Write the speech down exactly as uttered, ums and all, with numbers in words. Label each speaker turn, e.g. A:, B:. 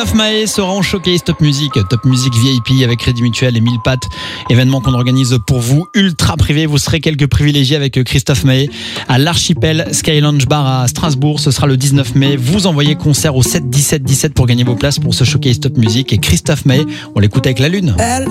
A: Christophe Maé sera en showcase Top Music, Top Music V I P avec Crédit Mutuel et mille pattes. Événement qu'on organise pour vous, ultra privé. Vous serez quelques privilégiés avec Christophe Maé à l'Archipel Sky Lounge Bar à Strasbourg. Ce sera le dix-neuf mai. Vous envoyez concert au sept dix-sept dix-sept pour gagner vos places pour ce showcase Top Music. Et Christophe Maé, on l'écoute avec La Lune.
B: Elle